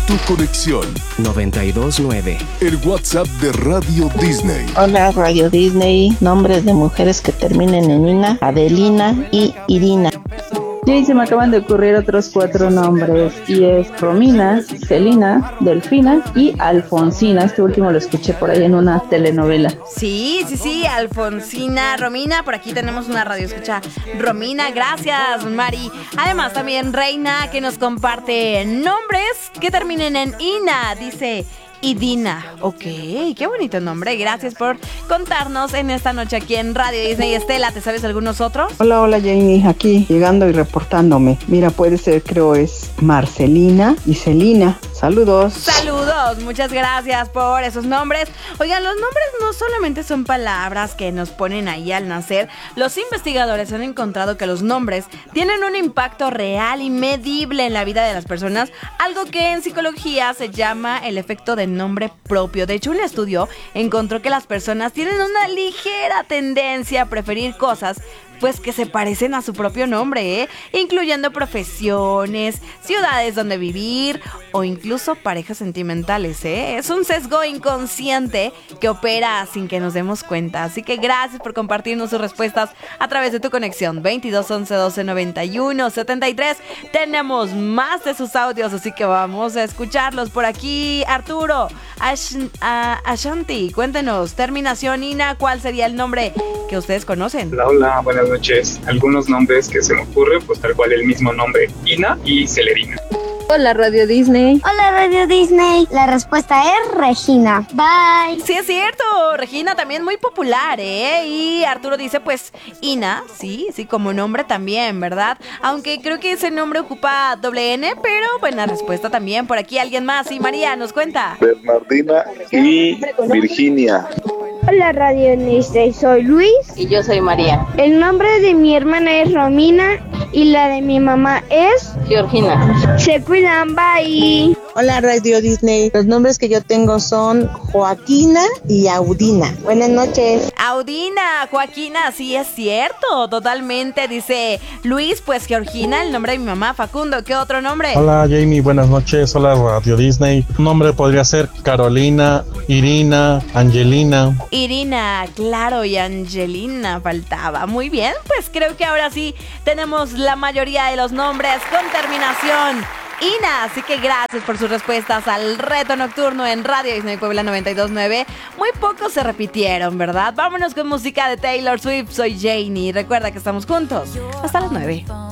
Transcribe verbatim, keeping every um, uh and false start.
Tu conexión noventa y dos nueve. El WhatsApp de Radio Disney. Hola Radio Disney, nombres de mujeres que terminen en Ina, Adelina y Irina. Y se me acaban de ocurrir otros cuatro nombres y es Romina, Celina, Delfina y Alfonsina. Este último lo escuché por ahí en una telenovela. Sí, sí, sí, Alfonsina, Romina, por aquí tenemos una radio escucha. Romina, gracias, Mari. Además también Reina, que nos comparte nombres que terminen en Ina, dice Idina. Ok, qué bonito nombre. Gracias por contarnos en esta noche aquí en Radio Disney. Estela, ¿te sabes algunos otros? Hola, hola Jamie, aquí llegando y reportándome. Mira, puede ser, creo es Marcelina y Celina. Saludos. Saludos, muchas gracias por esos nombres. Oigan, los nombres no solamente son palabras que nos ponen ahí al nacer. Los investigadores han encontrado que los nombres tienen un impacto real y medible en la vida de las personas, algo que en psicología se llama el efecto de nombre propio. De hecho, un estudio encontró que las personas tienen una ligera tendencia a preferir cosas pues que se parecen a su propio nombre, ¿eh? Incluyendo profesiones, ciudades donde vivir o incluso parejas sentimentales, ¿eh? Es un sesgo inconsciente que opera sin que nos demos cuenta. Así que gracias por compartirnos sus respuestas a través de tu conexión veintidós once doce noventa y uno setenta y tres. Tenemos más de sus audios, así que vamos a escucharlos por aquí. Arturo, Ash, uh, Ashanti, cuéntenos, terminación Ina, ¿cuál sería el nombre que ustedes conocen? Hola, hola, buenas noches. Algunos nombres que se me ocurren, pues tal cual el mismo nombre, Ina y Celerina. Hola Radio Disney. Hola Radio Disney. La respuesta es Regina. Bye. Sí, es cierto. Regina también muy popular, ¿eh? Y Arturo dice, pues, Ina, sí, sí, como nombre también, ¿verdad? Aunque creo que ese nombre ocupa doble N, pero buena respuesta también. Por aquí alguien más. Y María nos cuenta. Bernardina y Virginia. Hola Radio Disney, soy Luis. Y yo soy María. El nombre de mi hermana es Romina y la de mi mamá es Georgina. Se cuidan, bye. Hola Radio Disney, los nombres que yo tengo son Joaquina y Audina. Buenas noches. Audina, Joaquina, sí es cierto, totalmente. Dice Luis, pues Georgina, el nombre de mi mamá. Facundo, ¿qué otro nombre? Hola Jamie, buenas noches. Hola Radio Disney. Un nombre podría ser Carolina, Irina, Angelina. Irina, claro, y Angelina faltaba. Muy bien, pues creo que ahora sí tenemos la mayoría de los nombres con terminación Ina, así que gracias por sus respuestas al reto nocturno en Radio Disney Puebla noventa y dos nueve. Muy pocos se repitieron, ¿verdad? Vámonos con música de Taylor Swift. Soy Janie. Recuerda que estamos juntos hasta las nueve.